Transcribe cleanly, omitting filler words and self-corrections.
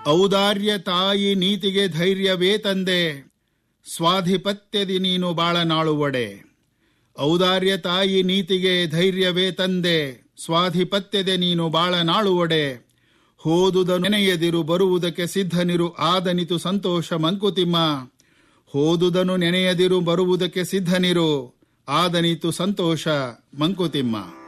ಔದಾರ್ಯ ತಾಯಿ ನೀತಿಗೆ ಧೈರ್ಯವೇ ತಂದೆ, ಸ್ವಾಧಿಪತ್ಯದಿ ನೀನು ಬಾಳನಾಳುವಡೆ. ಔದಾರ್ಯ ತಾಯಿ ನೀತಿಗೆ ಧೈರ್ಯವೇ ತಂದೆ, ಸ್ವಾಧಿಪತ್ಯದೆ ನೀನು ಬಾಳನಾಳುವಡೆ. ಹೋದುದನು ನೆನೆಯದಿರು ಬರುವುದಕ್ಕೆ ಸಿದ್ಧನಿರು, ಆದನಿತು ಸಂತೋಷ ಮಂಕುತಿಮ್ಮ. ಹೋದುದನು ನೆನೆಯದಿರು ಬರುವುದಕ್ಕೆ ಸಿದ್ಧನಿರು, ಆದನಿತು ಸಂತೋಷ ಮಂಕುತಿಮ್ಮ.